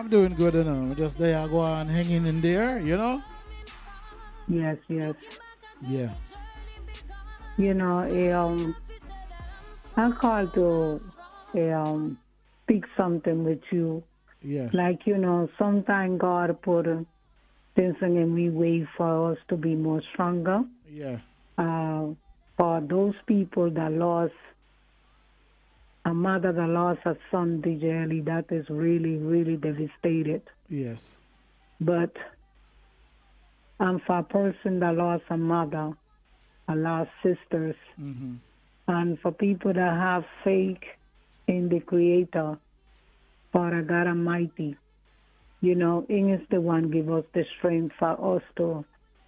I'm doing good, you know. Just there, I go on hanging in there, you know. Yes, yes. Yeah, You know, I called to speak something with you. yeah, Like, sometimes God put things in we way for us to be more stronger. yeah. Uh, for those people that lost a mother that lost a son, DJ Ali, that is really, really devastated. Yes. But for a person that lost a mother, a lost sisters, Mm-hmm. and for people that have faith in the Creator, Father God Almighty, He is the one give us the strength for us to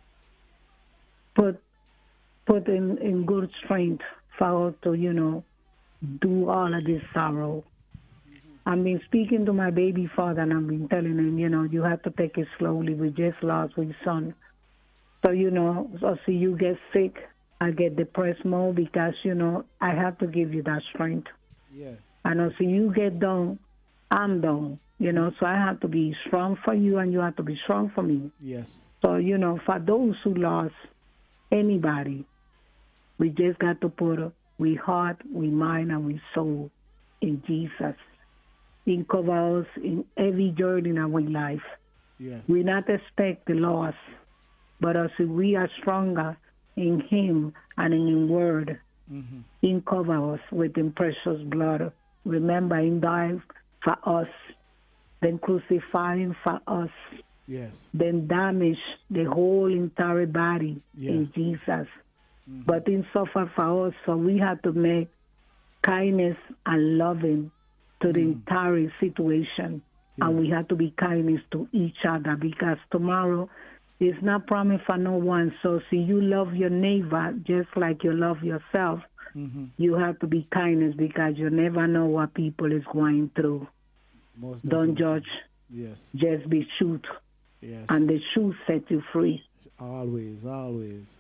put put in good strength for us to, do all of this sorrow. I've been speaking to my baby father and I've been telling him, you have to take it slowly. We just lost our son. So, so see you get sick, I get depressed more because, I have to give you that strength. Yeah. And also you get down, I'm down, so I have to be strong for you and you have to be strong for me. Yes. So, for those who lost anybody, we just got to put we heart, we mind, and we soul in Jesus. He covers us in every journey in our life. Yes. We not expect the loss, but as we are stronger in Him and in His Word, Mm-hmm. He covers us with His precious blood. Remember, He died for us, then crucifying for us, Yes. then damage the whole entire body Yeah. in Jesus. Mm-hmm. But He suffered for us, so we have to make kindness and loving to the Mm-hmm. entire situation. Yeah. And we have to be kindness to each other because tomorrow is not promised for no one. So, see, you love your neighbor just like you love yourself. Mm-hmm. You have to be kindness because you never know what people is going through. Most Don't definitely. judge. Yes. Just be truth. And Yes. the truth set you free. Always, always,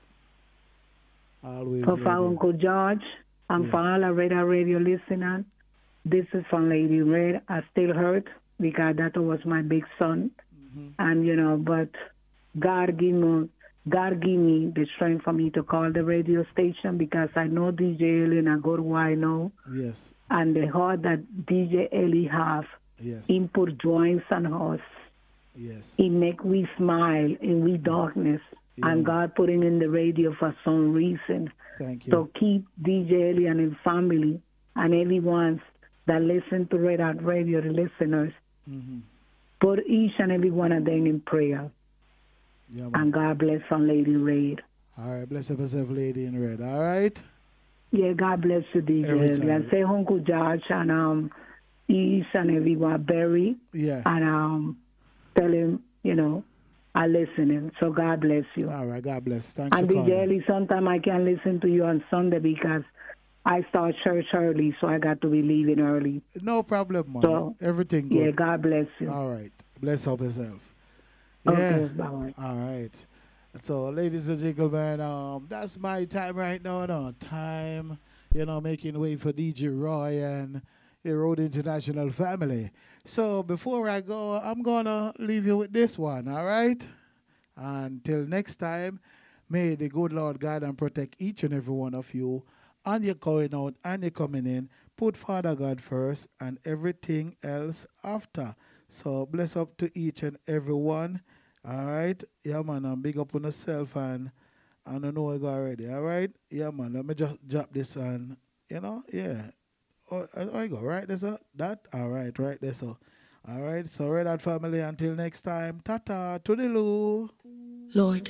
always, So for lady. Uncle George and Yeah. for all the radio listeners, this is from Lady Red. I still hurt because that was my big son. Mm-hmm. And, but God give me God give me the strength for me to call the radio station because I know DJ Ellie and I go to where I know. Yes. And the heart that DJ Ellie have, Yes. input joints on us. Yes. He make we smile in we darkness. Yeah, And man. God put him in the radio for some reason. Thank you. So keep DJ Ellie and his family and everyone that listen to Red Out Radio, the listeners, Mm-hmm. put each and every one of them in prayer. Yeah, man. And God bless from Lady Red. All right. Bless up yourself, lady in red. All right. Yeah, God bless you, Every DJ Ellie. And time. say Uncle George and each and everyone, Barry, Yeah. and tell him, I listen him. So God bless you. All right. God bless. Thanks for And DJ calling. Ellie, sometimes I can listen to you on Sunday because I start church early, so I got to be leaving early. No problem, man. So, Everything yeah, good. God bless you. All right. Bless up yourself. Yeah. Okay, bye. All right. So, ladies and gentlemen, that's my time right now. No time, making way for DJ Roy and the Road International family. So, before I go, I'm gonna leave you with this one. All right. Until next time, may the good Lord guide and protect each and every one of you. And you're going out and you're coming in. Put Father God first and everything else after. So bless up to each and every one. All right. Yeah, man. And big up on yourself and I don't know I go already. All right. Yeah, man. Let me just drop this and, yeah. Oh, I go right there's that. All right, right there. So, all right. So, Red Hot family. Until next time. Tata. Toodaloo. Lord,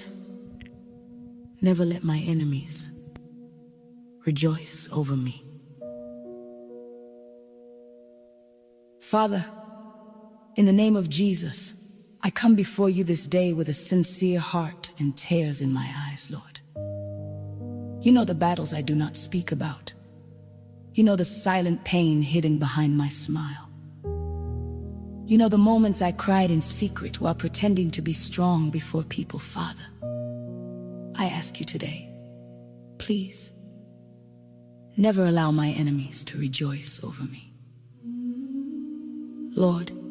never let my enemies rejoice over me. Father, in the name of Jesus, I come before you this day with a sincere heart and tears in my eyes, Lord. You know the battles I do not speak about. You know the silent pain hidden behind my smile. You know the moments I cried in secret while pretending to be strong before people, Father. I ask you today, please, never allow my enemies to rejoice over me. Lord,